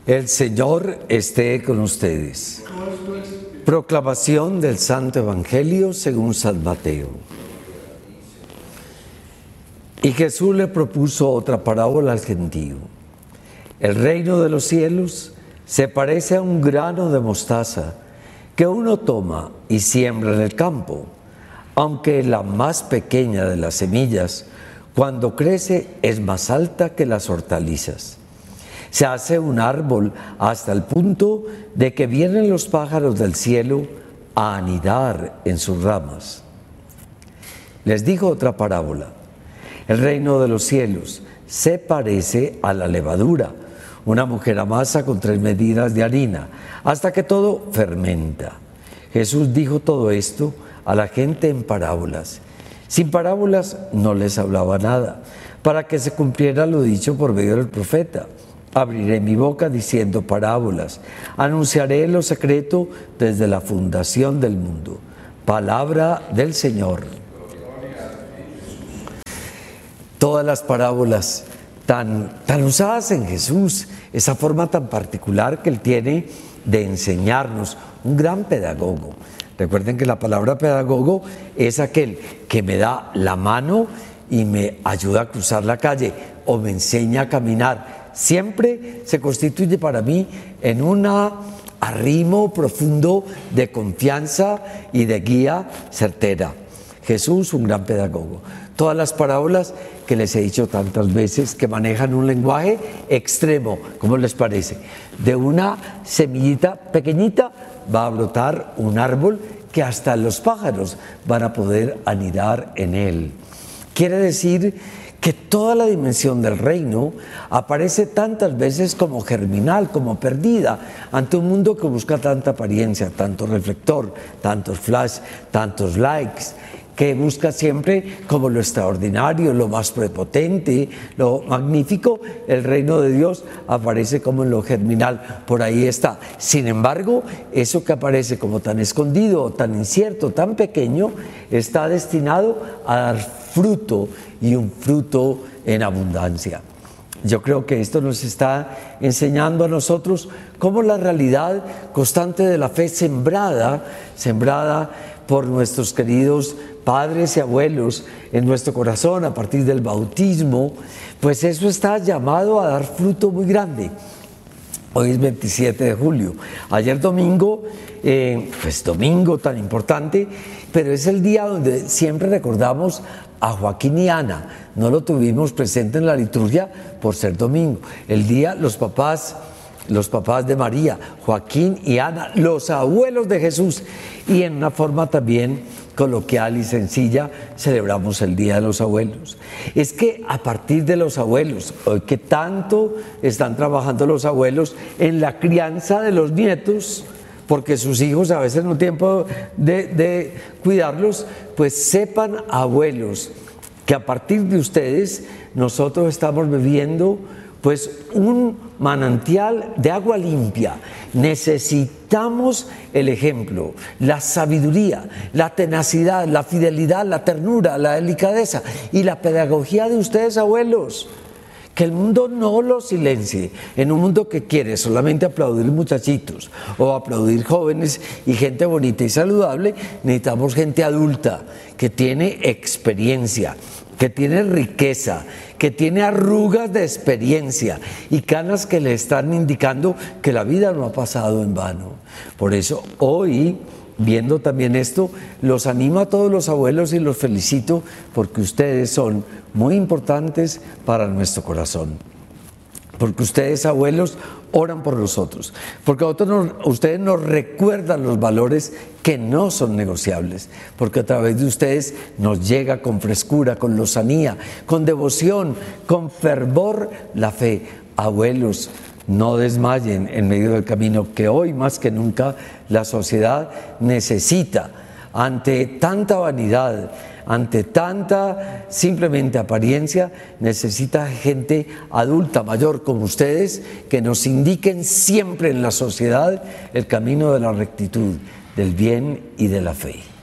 El Señor esté con ustedes. Proclamación del Santo Evangelio según San Mateo. Y Jesús le propuso otra parábola al gentío. El reino de los cielos se parece a un grano de mostaza que uno toma y siembra en el campo. Aunque la más pequeña de las semillas, cuando crece, es más alta que las hortalizas. Se hace un árbol hasta el punto de que vienen los pájaros del cielo a anidar en sus ramas. Les dijo otra parábola. El reino de los cielos se parece a la levadura. Una mujer amasa con 3 medidas de harina, hasta que todo fermenta. Jesús dijo todo esto a la gente en parábolas. Sin parábolas no les hablaba nada, para que se cumpliera lo dicho por medio del profeta. Abriré mi boca diciendo parábolas, anunciaré lo secreto desde la fundación del mundo. Palabra del Señor. Todas las parábolas tan usadas en Jesús, esa forma tan particular que Él tiene de enseñarnos, un gran pedagogo. Recuerden que la palabra pedagogo es aquel que me da la mano y me ayuda a cruzar la calle o me enseña a caminar. Siempre se constituye para mí en un arrimo profundo de confianza y de guía certera. Jesús, un gran pedagogo. Todas las parábolas que les he dicho tantas veces que manejan un lenguaje extremo, ¿cómo les parece? De una semillita pequeñita va a brotar un árbol que hasta los pájaros van a poder anidar en él. Quiere decir que toda la dimensión del reino aparece tantas veces como germinal, como perdida, ante un mundo que busca tanta apariencia, tanto reflector, tantos flash, tantos likes, que busca siempre como lo extraordinario, lo más prepotente, lo magnífico. El reino de Dios aparece como en lo germinal, por ahí está. Sin embargo, eso que aparece como tan escondido, tan incierto, tan pequeño, está destinado a dar fruto, y un fruto en abundancia. Yo creo que esto nos está enseñando a nosotros cómo la realidad constante de la fe sembrada por nuestros queridos padres y abuelos en nuestro corazón a partir del bautismo, pues eso está llamado a dar fruto muy grande. Hoy es 27 de julio. Ayer domingo, pues domingo tan importante, pero es el día donde siempre recordamos a Joaquín y Ana. No lo tuvimos presente en la liturgia por ser domingo. El día, los papás de María, Joaquín y Ana, los abuelos de Jesús. Y en una forma también coloquial y sencilla, celebramos el Día de los Abuelos. Es que a partir de los abuelos, hoy que tanto están trabajando los abuelos en la crianza de los nietos, porque sus hijos a veces no tienen tiempo de cuidarlos, pues sepan, abuelos, que a partir de ustedes nosotros estamos bebiendo pues un manantial de agua limpia. Necesitamos el ejemplo, la sabiduría, la tenacidad, la fidelidad, la ternura, la delicadeza y la pedagogía de ustedes, abuelos. Que el mundo no lo silencie. En un mundo que quiere solamente aplaudir muchachitos o aplaudir jóvenes y gente bonita y saludable, necesitamos gente adulta que tiene experiencia, que tiene riqueza, que tiene arrugas de experiencia y canas que le están indicando que la vida no ha pasado en vano. Por eso hoy, viendo también esto, los animo a todos los abuelos y los felicito porque ustedes son muy importantes para nuestro corazón. Porque ustedes, abuelos, oran por nosotros. Porque ustedes nos recuerdan los valores que no son negociables. Porque a través de ustedes nos llega con frescura, con lozanía, con devoción, con fervor la fe. Abuelos, no desmayen en medio del camino que hoy más que nunca la sociedad necesita. Ante tanta vanidad, ante tanta simplemente apariencia, necesita gente adulta, mayor como ustedes, que nos indiquen siempre en la sociedad el camino de la rectitud, del bien y de la fe.